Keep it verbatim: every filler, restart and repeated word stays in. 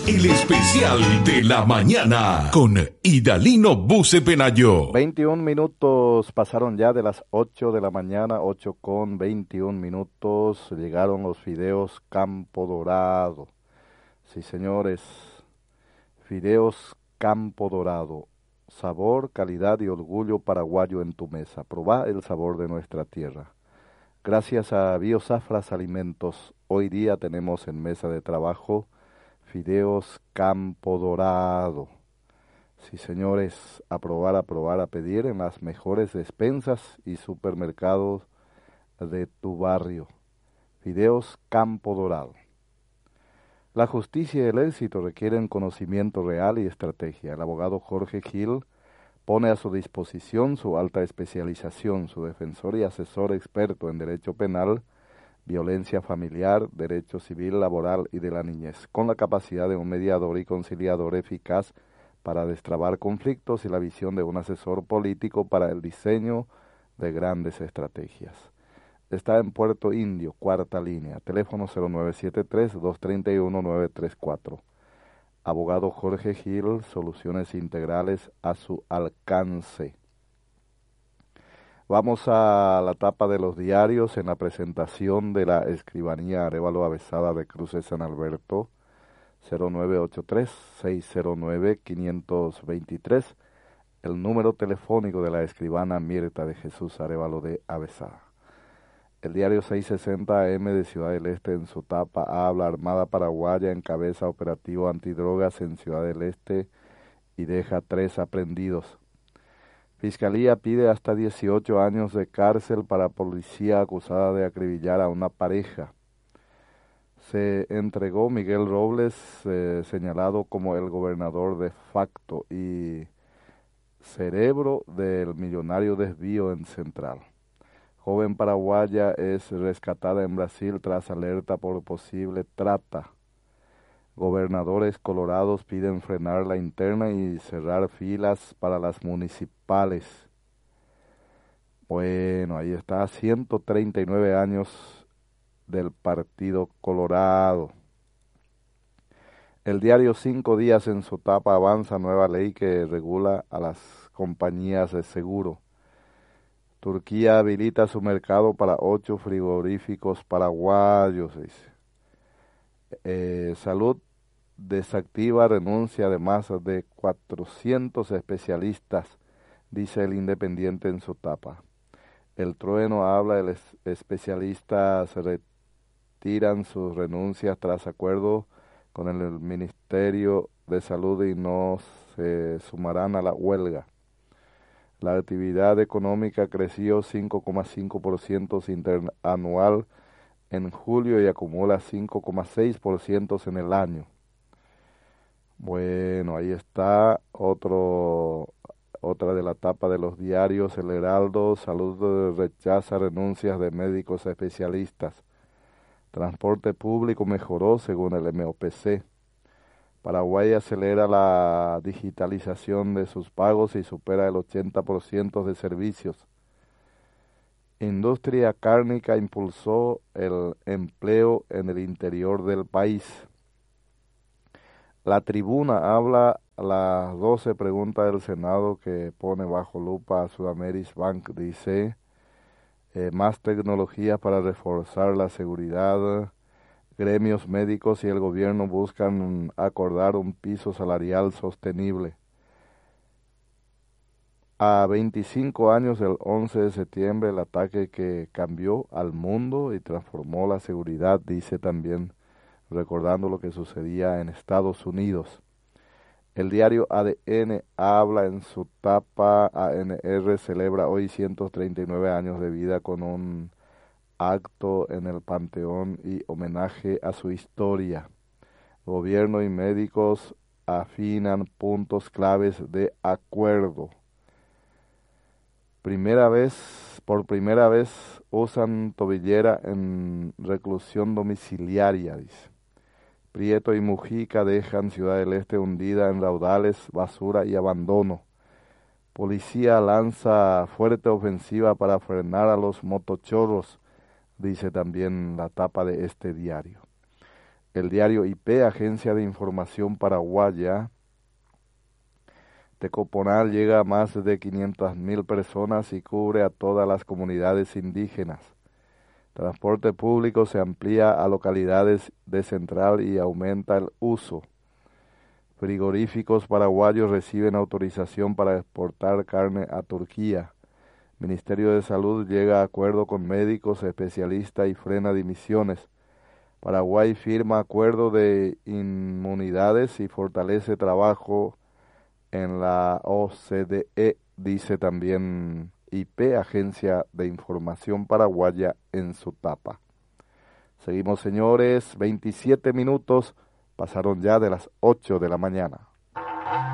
El especial de la mañana con Idalino Buce Penayo. veintiún minutos pasaron ya de las ocho de la mañana, ocho con veintiún minutos. Llegaron los fideos Campo Dorado. Sí, señores, fideos Campo Dorado. Sabor, calidad y orgullo paraguayo en tu mesa. Probá el sabor de nuestra tierra. Gracias a Biosafras Alimentos, hoy día tenemos en mesa de trabajo fideos Campo Dorado. Sí, señores, a probar, a probar, a pedir en las mejores despensas y supermercados de tu barrio. Fideos Campo Dorado. La justicia y el éxito requieren conocimiento real y estrategia. El abogado Jorge Gil pone a su disposición su alta especialización, su defensor y asesor experto en derecho penal, violencia familiar, derecho civil, laboral y de la niñez, con la capacidad de un mediador y conciliador eficaz para destrabar conflictos y la visión de un asesor político para el diseño de grandes estrategias. Está en Puerto Indio, cuarta línea, teléfono cero nueve siete tres, dos tres uno, nueve tres cuatro. Abogado Jorge Gil, soluciones integrales a su alcance. Vamos a la tapa de los diarios en la presentación de la escribanía Arévalo Avesada de Cruces San Alberto, cero nueve ocho tres, seis cero nueve, cinco dos tres, el número telefónico de la escribana Mirta de Jesús Arévalo de Avesada. El diario seiscientos sesenta A M de Ciudad del Este en su tapa habla: Armada Paraguaya encabeza operativo antidrogas en Ciudad del Este y deja tres aprendidos. Fiscalía pide hasta dieciocho años de cárcel para policía acusada de acribillar a una pareja. Se entregó Miguel Robles, eh, señalado como el gobernador de facto y cerebro del millonario desvío en Central. Joven paraguaya es rescatada en Brasil tras alerta por posible trata. Gobernadores colorados piden frenar la interna y cerrar filas para las municipales. Bueno, ahí está, ciento treinta y nueve años del Partido Colorado. El diario Cinco Días en su tapa avanza nueva ley que regula a las compañías de seguro. Turquía habilita su mercado para ocho frigoríficos paraguayos, dice. Eh, Salud desactiva renuncia de más de cuatrocientos especialistas, dice el Independiente en su tapa. El Trueno habla de los especialistas retiran sus renuncias tras acuerdo con el Ministerio de Salud y no se sumarán a la huelga. La actividad económica creció cinco coma cinco por ciento interanual en julio y acumula cinco coma seis por ciento en el año. Bueno, ahí está otro, otra de la tapa de los diarios. El Heraldo, Salud rechaza renuncias de médicos especialistas. Transporte público mejoró según el M O P C. Paraguay acelera la digitalización de sus pagos y supera el ochenta por ciento de servicios. Industria cárnica impulsó el empleo en el interior del país. La Tribuna habla a las doce, pregunta del Senado que pone bajo lupa a Sudameris Bank. Dice, eh, más tecnología para reforzar la seguridad. Gremios médicos y el gobierno buscan acordar un piso salarial sostenible. A veinticinco años del once de septiembre, el ataque que cambió al mundo y transformó la seguridad, dice también, recordando lo que sucedía en Estados Unidos. El diario A D N habla en su tapa: A N R celebra hoy ciento treinta y nueve años de vida con un acto en el Panteón y homenaje a su historia. Gobierno y médicos afinan puntos claves de acuerdo. Primera vez, por primera vez usan tobillera en reclusión domiciliaria, dice. Prieto y Mujica dejan Ciudad del Este hundida en raudales, basura y abandono. Policía lanza fuerte ofensiva para frenar a los motochorros, dice también la tapa de este diario. El diario I P, Agencia de Información Paraguaya. Tecoponal llega a más de quinientas mil personas y cubre a todas las comunidades indígenas. Transporte público se amplía a localidades de Central y aumenta el uso. Frigoríficos paraguayos reciben autorización para exportar carne a Turquía. Ministerio de Salud llega a acuerdo con médicos especialistas y frena dimisiones. Paraguay firma acuerdo de inmunidades y fortalece trabajo en la O C D E, dice también I P, Agencia de Información Paraguaya, en su tapa. Seguimos, señores, veintisiete minutos pasaron ya de las ocho de la mañana.